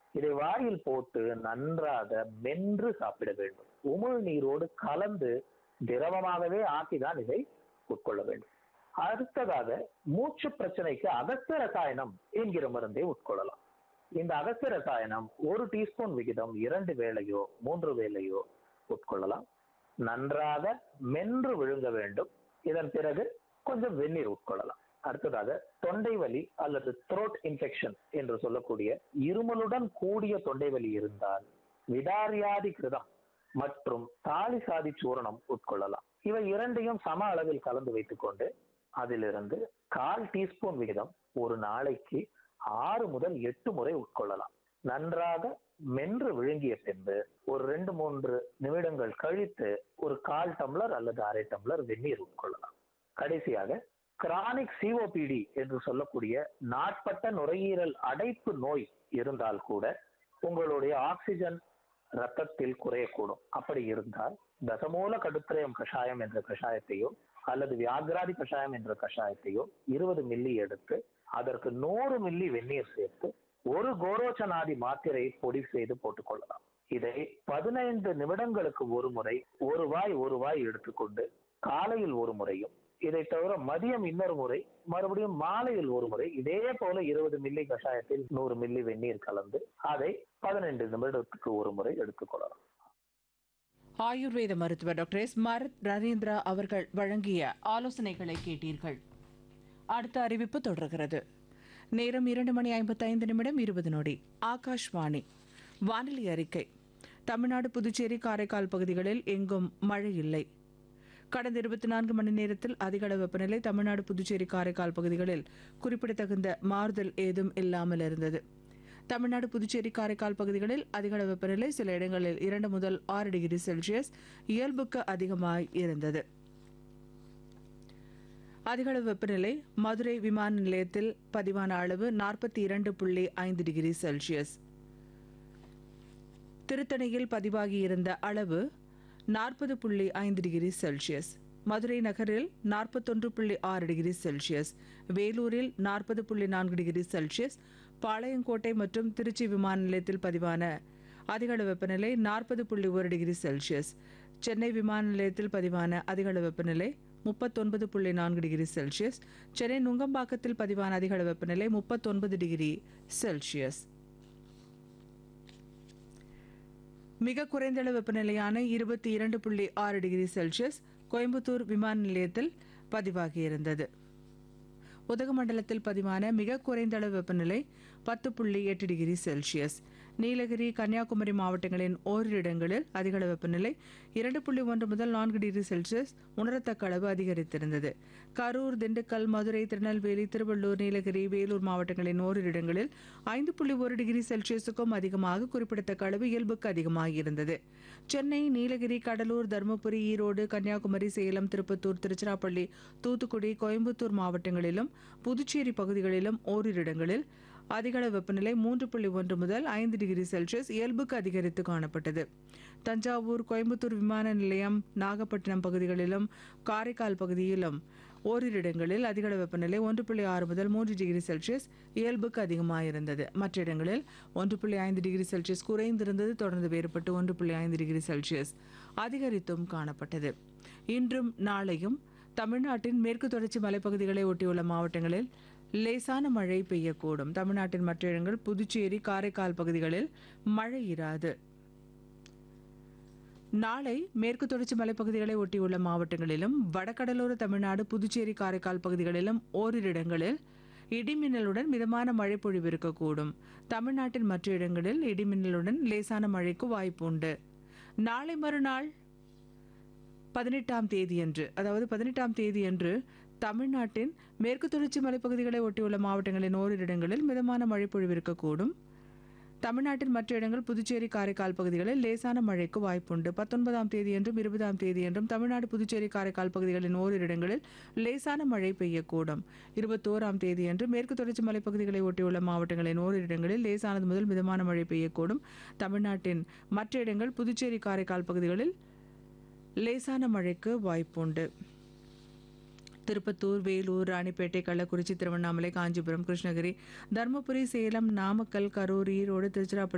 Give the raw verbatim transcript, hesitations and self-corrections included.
இதை வாயில் போட்டு நன்றாக மென்று சாப்பிட வேண்டும். உமிழ் நீரோடு கலந்து திரவமாகவே ஆக்கிதான் இதை உட்கொள்ள வேண்டும். அடுத்ததாக மூச்சு பிரச்சனைக்கு அகஸ்திய ரசாயனம் என்கிற மருந்தை உட்கொள்ளலாம். இந்த அகஸ்திய ரசாயனம் ஒரு டீஸ்பூன் விகிதம் இரண்டு வேளையோ மூன்று வேளையோ உட்கொள்ளலாம். நன்றாக மென்று விழுங்க வேண்டும். இதன் பிறகு கொஞ்சம் வெந்நீர் உட்கொள்ளலாம். அடுத்ததாக தொண்டை வலி அல்லது த்ரோட் இன்ஃபெக்ஷன் என்று சொல்லக்கூடிய இருமலுடன் கூடிய தொண்டை வலி இருந்தால் விடாரியாதி கிருதம் மற்றும் தாலிசாதி சூரணம் உட்கொள்ளலாம். இவை இரண்டையும் சம அளவில் கலந்து வைத்துக் கொண்டு அதிலிருந்து கால் டீஸ்பூன் விகிதம் ஒரு நாளைக்கு ஆறு முதல் எட்டு முறை உட்கொள்ளலாம். நன்றாக மென்று விழுங்கிய பின்பு ஒரு ரெண்டு மூன்று நிமிடங்கள் கழித்து ஒரு கால் டம்ளர் அல்லது அரை டம்ளர் வெந்நீர் உட்கொள்ளலாம். கடைசியாக கிரானிக் சிஓபிடி என்று சொல்லக்கூடிய நாட்பட்ட நுரையீரல் அடைப்பு நோய் இருந்தால் கூட உங்களுடைய ஆக்சிஜன் ரத்தத்தில் குறையக்கூடும். அப்படி இருந்தால் தசமூல கடுத்திரயம் கஷாயம் என்ற கஷாயத்தையோ அல்லது வியாகிராதி கஷாயம் என்ற கஷாயத்தையோ இருபது மில்லி எடுத்து அதற்கு நூறு மில்லி வெந்நீர் சேர்த்து ஒரு கோரோச்சனாதி மாத்திரை பொடி செய்து போட்டுக்கொள்ளலாம். இதை பதினைந்து நிமிடங்களுக்கு ஒரு முறை ஒரு வாய் ஒரு வாய் எடுத்துக்கொண்டு காலையில் ஒரு முறையும், இதை தவிர மதியம் இன்னொரு முறை, மறுபடியும் மாலையில் ஒரு முறை, இதே போல இருபது மில்லி கஷாயத்தில் நூறு மில்லி வெந்நீர் கலந்து அதை பதினைந்து நிமிடத்துக்கு ஒரு முறை எடுத்துக்கொள்ளலாம். ஆயுர்வேத மருத்துவர் டாக்டர் எஸ் மரத் நரேந்திரா அவர்கள் வழங்கிய ஆலோசனைகளை கேட்டீர்கள். அடுத்த அறிவிப்பு தொடர்கிறது. நேரம் இரண்டு மணி ஐம்பத்தி ஐந்து நிமிடம் இருபது நொடி. ஆகாஷ்வாணி வானிலை அறிக்கை. தமிழ்நாடு, புதுச்சேரி, காரைக்கால் பகுதிகளில் எங்கும் மழை இல்லை. கடந்த இருபத்தி நான்கு மணி நேரத்தில் அதிகளவு வெப்பநிலை தமிழ்நாடு, புதுச்சேரி, காரைக்கால் பகுதிகளில் குறிப்பிடத்தகுந்த மாறுதல் ஏதும் இல்லாமல் இருந்தது. தமிழ்நாடு, புதுச்சேரி, காரைக்கால் பகுதிகளில் அதிகளவு வெப்பநிலை சில இடங்களில் இரண்டு முதல் ஆறு டிகிரி செல்சியஸ் இயல்புக்கு அதிகமாய் இருந்தது. அதிகளவு வெப்பநிலை மதுரை விமான நிலையத்தில் பதிவான அளவு நாற்பத்தி இரண்டு புள்ளி ஐந்து டிகிரி செல்சியஸ். திருத்தணியில் பதிவாகியிருந்த அளவு நாற்பது புள்ளி ஐந்து டிகிரி செல்சியஸ். மதுரை நகரில் நாற்பத்தொன்று புள்ளி ஆறு டிகிரி செல்சியஸ். வேலூரில் நாற்பது புள்ளி நான்கு டிகிரி செல்சியஸ். பாளையங்கோட்டை மற்றும் திருச்சி விமான நிலையத்தில் பதிவான அதிகளவு வெப்பநிலை நாற்பது புள்ளி ஒரு டிகிரி செல்சியஸ். சென்னை விமான நிலையத்தில் பதிவான அதிகளவு வெப்பநிலை முப்பத்தொன்பது புள்ளி நான்கு டிகிரி செல்சியஸ். சென்னை நுங்கம்பாக்கத்தில் பதிவான அதிகளவு வெப்பநிலை முப்பத்தொன்பது டிகிரி செல்சியஸ். மிக குறைந்த அளவு வெப்பநிலையான இருபத்தி இரண்டு புள்ளி ஆறு டிகிரி செல்சியஸ் கோயம்புத்தூர் விமான நிலையத்தில் பதிவாகியிருந்தது. உதகமண்டலத்தில் பதிவான மிக குறைந்த அளவு வெப்பநிலை பத்து புள்ளி எட்டு டிகிரி செல்சியஸ். நீலகிரி, கன்னியாகுமரி மாவட்டங்களின் ஓரிரு இடங்களில் அதிகளவு வெப்பநிலை இரண்டு புள்ளி ஒன்று முதல் நான்கு டிகிரி செல்சியஸ் உணரத்தக்க அளவு அதிகரித்திருந்தது. கரூர், திண்டுக்கல், மதுரை, திருநெல்வேலி, திருவள்ளூர், நீலகிரி, வேலூர் மாவட்டங்களின் ஓரிரு இடங்களில் ஐந்து புள்ளி ஒரு டிகிரி செல்சியஸுக்கும் அதிகமாக குறிப்பிடத்தக்க அளவு இயல்புக்கு அதிகமாக இருந்தது. சென்னை, நீலகிரி, கடலூர், தருமபுரி, ஈரோடு, கன்னியாகுமரி, சேலம், திருப்பத்தூர், திருச்சிராப்பள்ளி, தூத்துக்குடி, கோயம்புத்தூர் மாவட்டங்களிலும் புதுச்சேரி பகுதிகளிலும் ஓரிரு இடங்களில் அதிகளவு வெப்பநிலை மூன்று புள்ளி ஒன்று முதல் ஐந்து டிகிரி செல்சியஸ் இயல்புக்கு அதிகரித்து காணப்பட்டது. தஞ்சாவூர், கோயம்புத்தூர் விமான நிலையம், நாகப்பட்டினம் பகுதிகளிலும் காரைக்கால் பகுதியிலும் ஓரிரு இடங்களில் அதிகளவு வெப்பநிலை ஒன்று புள்ளி ஆறு முதல் மூன்று டிகிரி செல்சியஸ் இயல்புக்கு அதிகமாக இருந்தது. மற்ற இடங்களில் ஒன்று புள்ளி ஐந்து டிகிரி செல்சியஸ் குறைந்திருந்தது. தொடர்ந்து வேறுபட்டு ஒன்று புள்ளி ஐந்து டிகிரி செல்சியஸ் அதிகரித்தும் காணப்பட்டது. இன்றும் நாளையும் தமிழ்நாட்டின் மேற்கு தொடர்ச்சி மலைப்பகுதிகளை ஒட்டியுள்ள மாவட்டங்களில் லேசான மழை பெய்யக்கூடும். தமிழ்நாட்டின் மற்ற இடங்கள், புதுச்சேரி, காரைக்கால் பகுதிகளில் மழை இராது. நாளை மேற்கு தொடர்ச்சி மலைப்பகுதிகளை ஒட்டியுள்ள மாவட்டங்களிலும் வடகடலோர தமிழ்நாடு, புதுச்சேரி, காரைக்கால் பகுதிகளிலும் ஓரிரு இடங்களில் இடிமின்னலுடன் மிதமான மழை பொழிவு இருக்கக்கூடும். தமிழ்நாட்டின் மற்ற இடங்களில் இடிமின்னலுடன் லேசான மழைக்கு வாய்ப்பு உண்டு. நாளை மறுநாள் பதினெட்டாம் தேதியன்று அதாவது பதினெட்டாம் தேதியன்று தமிழ்நாட்டின் மேற்கு தொடர்ச்சி மலைப்பகுதிகளை ஒட்டியுள்ள மாவட்டங்களின் ஓரிரு இடங்களில் மிதமான மழை பொழிவு இருக்கக்கூடும். தமிழ்நாட்டின் மற்ற இடங்கள், புதுச்சேரி, காரைக்கால் பகுதிகளில் லேசான மழைக்கு வாய்ப்புண்டு. பத்தொன்பதாம் தேதியன்றும் இருபதாம் தேதியன்றும் தமிழ்நாடு, புதுச்சேரி, காரைக்கால் பகுதிகளின் ஓரிரு இடங்களில் லேசான மழை பெய்யக்கூடும். இருபத்தோராம் தேதியன்று மேற்கு தொடர்ச்சி மலைப்பகுதிகளை ஒட்டியுள்ள மாவட்டங்களின் ஓரிரு இடங்களில் லேசானது முதல் மிதமான மழை பெய்யக்கூடும். தமிழ்நாட்டின் மற்ற இடங்கள், புதுச்சேரி, காரைக்கால் பகுதிகளில் லேசான மழைக்கு வாய்ப்புண்டு. திருப்பத்தூர், வேலூர், ராணிப்பேட்டை, கள்ளக்குறிச்சி, திருவண்ணாமலை, காஞ்சிபுரம், கிருஷ்ணகிரி, தருமபுரி, சேலம், நாமக்கல், கரூர், ஈரோடு, திருச்சிராப்பள்ளி